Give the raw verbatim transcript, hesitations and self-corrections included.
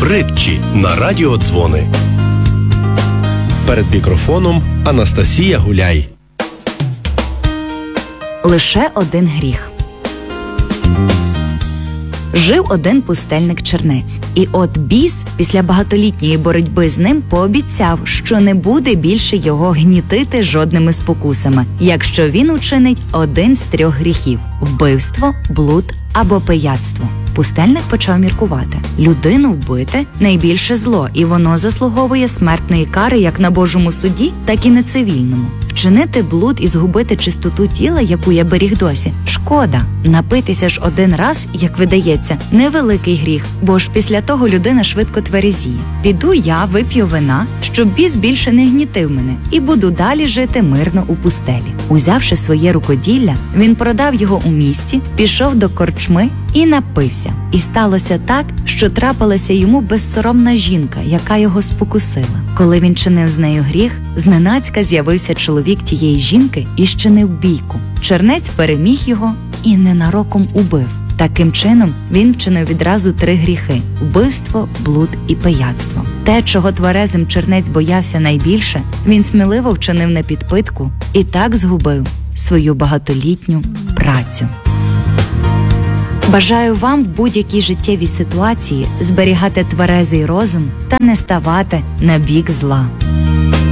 Притчі на радіодзвони. Перед мікрофоном Анастасія Гуляй. Лише один гріх. Жив один пустельник-чернець. І от біс після багатолітньої боротьби з ним пообіцяв, що не буде більше його гнітити жодними спокусами, якщо він учинить один з трьох гріхів – вбивство, блуд або пияцтво. Пустельник почав міркувати. Людину вбити – найбільше зло, і воно заслуговує смертної кари як на Божому суді, так і на цивільному. Вчинити блуд і згубити чистоту тіла, яку я беріг досі, шкода. Напитися ж один раз, як видається, невеликий гріх, бо ж після того людина швидко тверезіє. Піду я, вип'ю вина, щоб біс більше не гнітив мене, і буду далі жити мирно у пустелі. Узявши своє рукоділля, він продав його у місті, пішов до корчми і напився. І сталося так, що трапилася йому безсоромна жінка, яка його спокусила. Коли він чинив з нею гріх, зненацька з'явився чоловік тієї жінки і щинив бійку. Чернець переміг його і ненароком убив. Таким чином, він вчинив відразу три гріхи – вбивство, блуд і пияцтво. Те, чого тверезим чернець боявся найбільше, він сміливо вчинив на підпитку і так згубив свою багатолітню працю. Бажаю вам в будь-якій життєвій ситуації зберігати тверезий розум та не ставати на бік зла.